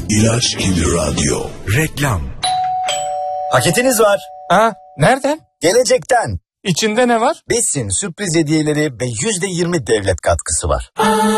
İlaç gibi radyo. Reklam. Paketiniz var. Ha, nereden? Gelecekten. İçinde ne var? Besin, sürpriz hediyeleri ve %20 devlet katkısı var.